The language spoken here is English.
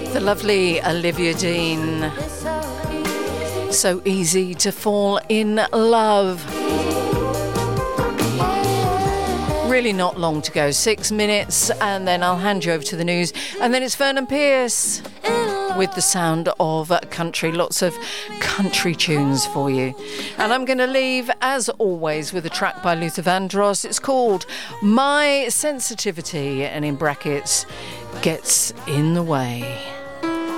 The lovely Olivia Dean. So easy to fall in love. Really not long to go, 6 minutes, and then I'll hand you over to the news. And then it's Vernon Pierce with the sound of country. Lots of country tunes for you. And I'm going to leave, as always, with a track by Luther Vandross. It's called My Sensitivity, and in brackets, Gets in the Way.